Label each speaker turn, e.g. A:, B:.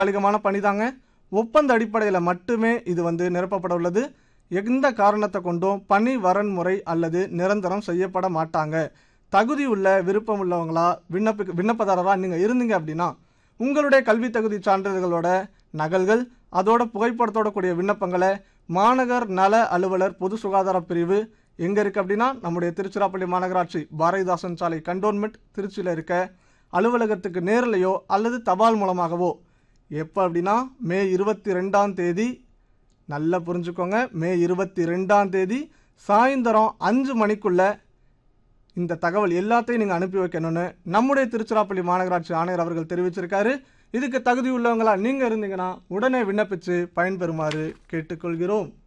A: தற்காலிகமான பணிதாங்க. ஒப்பந்த அடிப்படையில் மட்டுமே இது நிரப்பப்பட உள்ளது. எந்த காரணத்தை கொண்டும் பணி வரன்முறை அல்லது நிரந்தரம் செய்யப்பட மாட்டாங்க. தகுதி உள்ள விருப்பம் உள்ளவங்களா விண்ணப்பதாரரா நீங்க இருந்தீங்க அப்படின்னா உங்களுடைய கல்வி தகுதி சான்றிதழ்களோட நகல்கள் அதோட புகைப்படத்தோட கூடிய விண்ணப்பங்களை மாநகர் நல அலுவலர் பொது சுகாதார பிரிவு எங்க இருக்கு அப்படின்னா நம்முடைய திருச்சிராப்பள்ளி மாநகராட்சி பாரதிதாசன் சாலை கண்டோன்மெண்ட் திருச்சியில் இருக்க அலுவலகத்துக்கு நேரிலையோ அல்லது தபால் மூலமாகவோ எப்போ அப்படின்னா மே 22ஆம் தேதி, நல்லா புரிஞ்சுக்கோங்க, மே 22ஆம் தேதி சாயந்தரம் 5 மணிக்குள்ள இந்த தகவல் எல்லாத்தையும் நீங்கள் அனுப்பி வைக்கணும்னு நம்முடைய திருச்சிராப்பள்ளி மாநகராட்சி ஆணையர் அவர்கள் தெரிவிச்சிருக்காரு. இதுக்கு தகுதி உள்ளவங்களா நீங்கள் இருந்தீங்கன்னா உடனே விண்ணப்பித்து பயன்பெறுமாறு கேட்டுக்கொள்கிறோம்.